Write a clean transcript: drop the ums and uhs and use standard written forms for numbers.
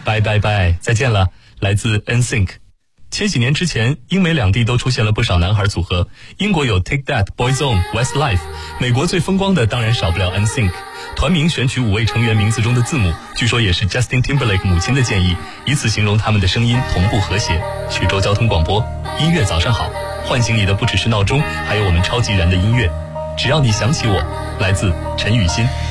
拜拜拜，再见了。来自 NSYNC。千禧年之前，英美两地都出现了不少男孩组合。英国有 Take That、Boyzone、Westlife， 美国最风光的当然少不了 NSYNC。团名选取5位成员名字中的字母，据说也是 Justin Timberlake 母亲的建议，以此形容他们的声音同步和谐。徐州交通广播，音乐早上好，唤醒你的不只是闹钟，还有我们超级燃的音乐。只要你想起我，来自陈雨欣。